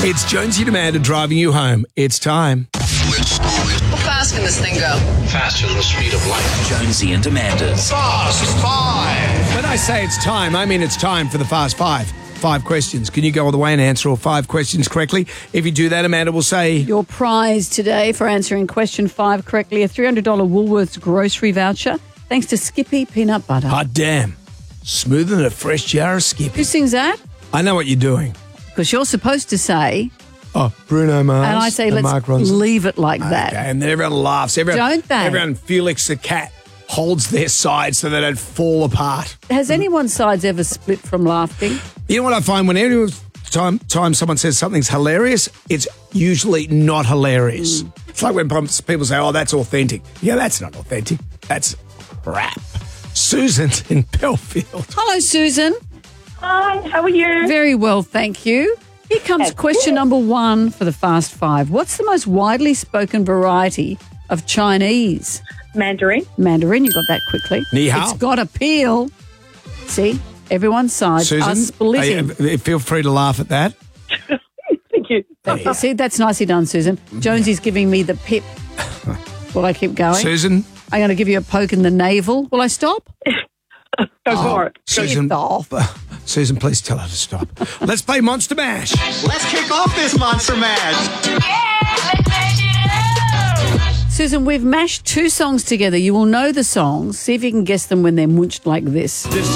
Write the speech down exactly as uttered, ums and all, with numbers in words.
It's Jonesy and Amanda driving you home. It's time. How fast can this thing go? Faster than the speed of light. Jonesy and Amanda's Fast Five. When I say it's time, I mean it's time for the Fast Five. Five questions. Can you go all the way and answer all five questions correctly? If you do that, Amanda will say... Your prize today for answering question five correctly, a three hundred dollars Woolworths grocery voucher, thanks to Skippy Peanut Butter. Hot damn. Smoother than a fresh jar of Skippy. Who sings that? I know what you're doing. Because you're supposed to say, Oh, Bruno Mars. and I say, and let's Mark Ronson. leave it like that. Okay, and then everyone laughs. Everyone, Don't they? Everyone, Felix the cat, holds their sides so they don't fall apart. Has anyone's sides ever split from laughing? You know what I find? Whenever time, time someone says something's hilarious, it's usually not hilarious. Mm. It's like when people say, oh, that's authentic. Yeah, that's not authentic. That's crap. Susan's in Belfield. Hello, Susan. Hi, how are you? Very well, thank you. Here comes That's question good. number one for the Fast Five. What's the most widely spoken variety of Chinese? Mandarin. Mandarin, you got that quickly. Ni hao. It's got appeal. See, everyone's sides are Susan, splitting. are you- feel free to laugh at that. Thank you. Okay, see, that's nicely done, Susan. Jonesy's giving me the pip. Will I keep going? Susan? I'm going to give you a poke in the navel. Will I stop? Go for it. Susan, Piss off. Susan, please tell her to stop. Let's play Monster Mash. Let's kick off this Monster Mash. Susan, we've mashed two songs together. You will know the songs. See if you can guess them when they're munched like this.